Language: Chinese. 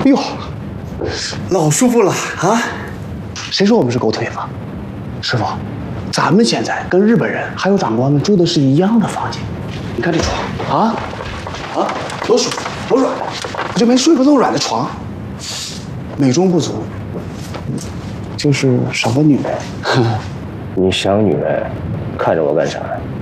哟，老舒服了啊！谁说我们是狗腿子？师傅，咱们现在跟日本人还有长官们住的是一样的房间。你看这床啊，多舒服，多软，就没睡过那么软的床。美中不足，就是少个女人。 你想女人，看着我干啥？